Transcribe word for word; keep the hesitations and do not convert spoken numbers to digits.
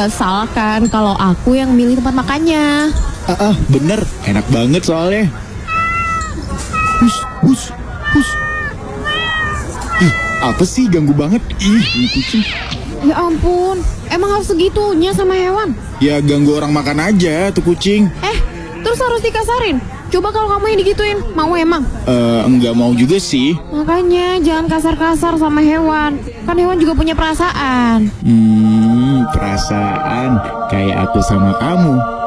nggak salah kan kalau aku yang milih tempat makannya. Ah, ah, bener, enak banget soalnya. Hus, hus, hus. Ih, apa sih ganggu banget? Ih, ini kucing. Ya ampun, emang harus segitunya sama hewan? Ya ganggu orang makan aja tuh kucing. Eh, terus harus dikasarin? Coba kalau kamu yang digituin, mau emang? Eh, enggak mau juga sih. Makanya jangan kasar-kasar sama hewan. Kan hewan juga punya perasaan. Hmm, perasaan kayak aku sama kamu.